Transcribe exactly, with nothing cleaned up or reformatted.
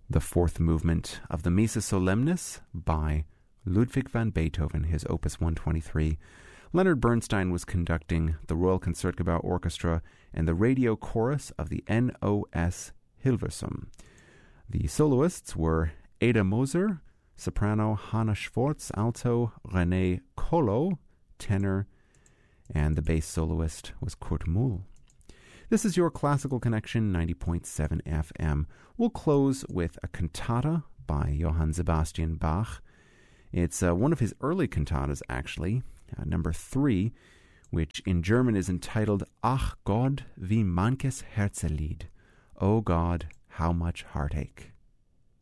the fourth movement of the Missa Solemnis by Ludwig van Beethoven, his Opus one twenty-three. Leonard Bernstein was conducting the Royal Concertgebouw Orchestra and the radio chorus of the N O S Hilversum. The soloists were Ada Moser, soprano, Hanna Schwartz, alto, René Kolo, tenor, and the bass soloist was Kurt Muhl. This is your Classical Connection, ninety point seven F M. We'll close with a cantata by Johann Sebastian Bach. It's uh, one of his early cantatas, actually, uh, number three, which in German is entitled Ach Gott, wie manches Herzelied. Oh God, how much heartache.